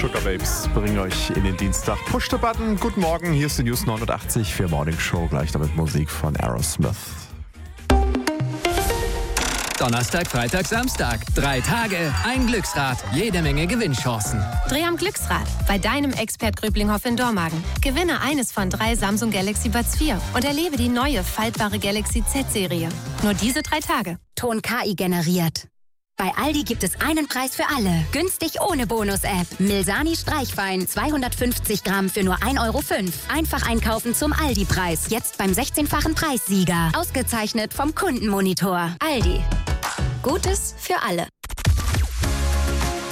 Sugar Babes bringen euch in den Dienstag. Push the button. Guten Morgen, hier ist die News 89 für Morning Show. Gleich damit Musik von Aerosmith. Donnerstag, Freitag, Samstag. 3 Tage, ein Glücksrad, jede Menge Gewinnchancen. Dreh am Glücksrad bei deinem Expert Gröblinghoff in Dormagen. Gewinne eines von 3 Samsung Galaxy Buds 4 und erlebe die neue faltbare Galaxy Z-Serie. Nur diese 3 Tage. Ton KI generiert. Bei Aldi gibt es einen Preis für alle. Günstig ohne Bonus-App. Milsani Streichwein 250 Gramm für nur 1,05 Euro. Einfach einkaufen zum Aldi-Preis. Jetzt beim 16-fachen Preissieger. Ausgezeichnet vom Kundenmonitor. Aldi. Gutes für alle.